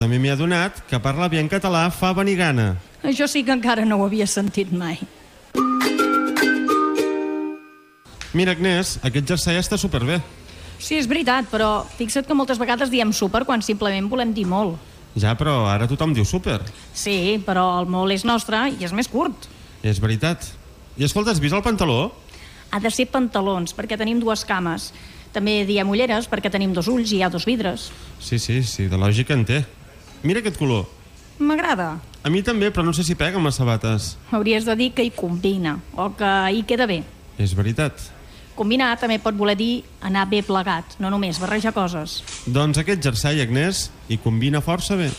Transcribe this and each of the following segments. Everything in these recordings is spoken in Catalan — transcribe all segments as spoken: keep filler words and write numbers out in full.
També m'hi ha donat que parlar bé en català fa venir gana. Això sí que encara no ho havia sentit mai. Mira, Agnès, aquest jersei està superbé. Sí, és veritat, però fixa't que moltes vegades diem super quan simplement volem dir molt. Ja, però ara tothom diu super. Sí, però el molt és nostre i és més curt. És veritat. I escolta, has vist el pantaló? Ha de ser pantalons, perquè tenim dues cames. També diem ulleres, perquè tenim dos ulls i hi ha dos vidres. Sí, sí, sí, de lògica en té. Mira aquest color. M'agrada. A mi també, però no sé si pega amb les sabates. Hauries de dir que hi combina, o que hi queda bé. És veritat. Combinar també pot voler dir anar bé plegat, no només barrejar coses. Doncs aquest jersei, Agnès, hi combina força bé.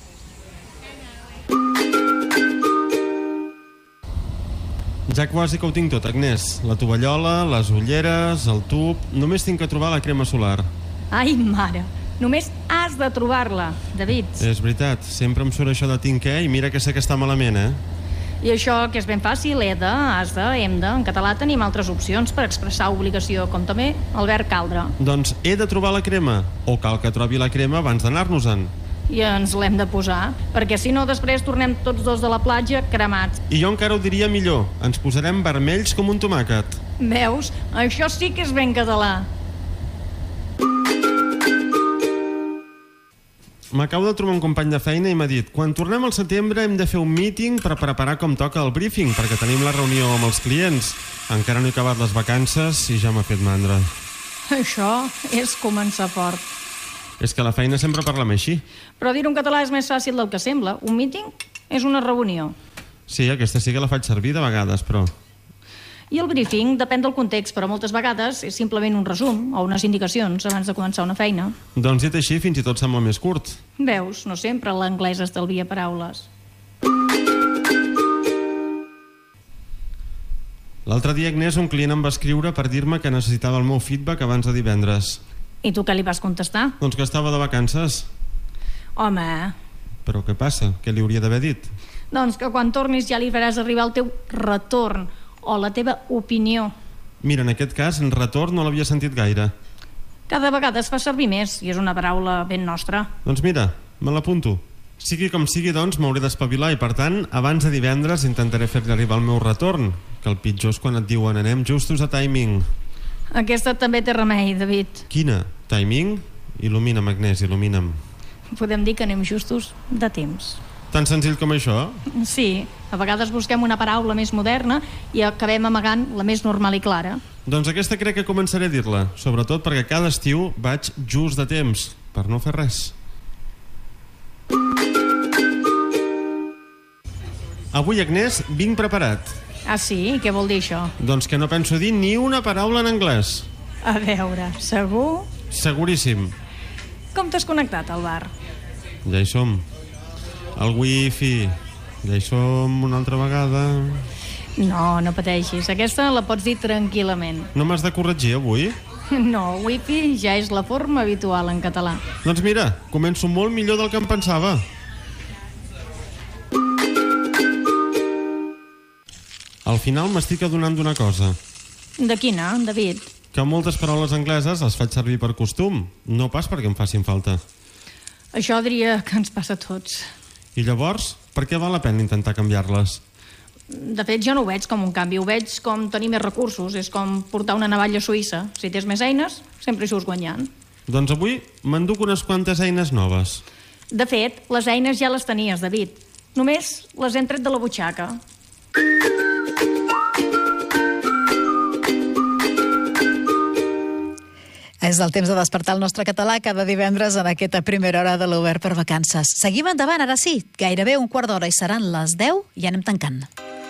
Ja quasi que ho tinc tot, Agnès. La tovallola, les ulleres, el tub... Només tinc que trobar la crema solar. Ai, mare, només has de trobar-la, David. És veritat, sempre em surt això de tinc que i mira que sé que està malament, eh? I això, que és ben fàcil, he de, has de, hem de... En català tenim altres opcions per expressar obligació, com també el verb caldre. Doncs he de trobar la crema, o cal que trobi la crema abans d'anar-nos-en. I ens l'hem de posar, perquè si no després tornem tots dos de la platja cremats. I jo encara ho diria millor, ens posarem vermells com un tomàquet. Veus? Això sí que és ben català. M'acabo de trobar un company de feina i m'ha dit quan tornem al setembre hem de fer un míting per preparar com toca el briefing, perquè tenim la reunió amb els clients. Encara no he acabat les vacances i ja m'ha fet mandra. Això és començar fort. És que a la feina sempre parlem així. Però dir-ho en català és més fàcil del que sembla. Un míting és una reunió. Sí, aquesta sí que la faig servir de vegades, però... I el briefing depèn del context, però moltes vegades és simplement un resum o unes indicacions abans de començar una feina. Doncs dit així, fins i tot sembla més curt. Veus, no sempre l'anglès estalvia paraules. L'altre dia, Agnès, un client em va escriure per dir-me que necessitava el meu feedback abans de divendres. I tu què li vas contestar? Doncs que estava de vacances. Home... Però què passa? Què li hauria d'haver dit? Doncs que quan tornis ja li faràs arribar el teu retorn o la teva opinió. Mira, en aquest cas, en retorn no l'havia sentit gaire. Cada vegada es fa servir més i és una paraula ben nostra. Doncs mira, me l'apunto. Sigui com sigui, doncs, m'hauré d'espavilar i, per tant, abans de divendres intentaré fer-li arribar el meu retorn, que el pitjor és quan et diuen anem justos a timing. Aquesta també té remei, David. Quina? Timing? Il·lumina'm, Agnès, il·lumina'm. Podem dir que anem justos de temps. Tan senzill com això? Sí, a vegades busquem una paraula més moderna i acabem amagant la més normal i clara. Doncs aquesta crec que començaré a dir-la, sobretot perquè cada estiu vaig just de temps, per no fer res. Avui, Agnès, vinc preparat. Ah, sí? Què vol dir això? Doncs que no penso dir ni una paraula en anglès. A veure, segur? Seguríssim. Com t'has connectat al bar? Ja hi som. El wifi, ja hi som una altra vegada. No, no pateixis, aquesta la pots dir tranquil·lament. No m'has de corregir avui? No, wifi ja és la forma habitual en català. Doncs mira, començo molt millor del que em pensava. Al final m'estic adonant d'una cosa. De quina, David? Que moltes paraules angleses les faig servir per costum, no pas perquè em facin falta. Això diria que ens passa a tots. I llavors, per què val la pena intentar canviar-les? De fet, jo no ho veig com un canvi, ho veig com tenir més recursos. És com portar una navalla suïssa. Si tens més eines, sempre hi surts guanyant. Doncs avui m'enduc unes quantes eines noves. De fet, les eines ja les tenies, David. Només les hem tret de la butxaca. És el temps de despertar el nostre català cada divendres en aquesta primera hora de l'Obert per Vacances. Seguim endavant, ara sí, gairebé un quart d'hora i seran les deu i anem tancant.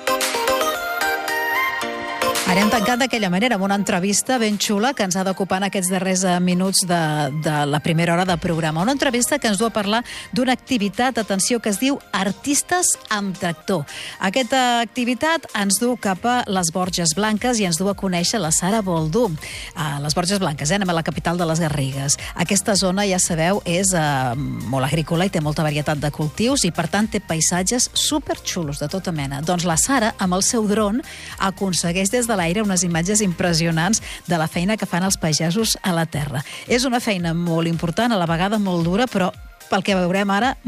Ara hem tancat d'aquella manera amb una entrevista ben xula que ens ha d'ocupar en aquests darrers minuts de, de la primera hora del programa. Una entrevista que ens du a parlar d'una activitat, atenció, que es diu Artistes amb Tractor. Aquesta activitat ens du cap a les Borges Blanques i ens du a conèixer la Sara Boldú. A les Borges Blanques, eh? Anem a la capital de les Garrigues. Aquesta zona, ja sabeu, és eh, molt agrícola i té molta varietat de cultius i, per tant, té paisatges superxulos de tota mena. Doncs la Sara, amb el seu dron, aconsegueix des de l'aire unes imatges impressionants de la feina que fan els pagesos a la terra. És una feina molt important, a la vegada molt dura, però pel que veurem ara,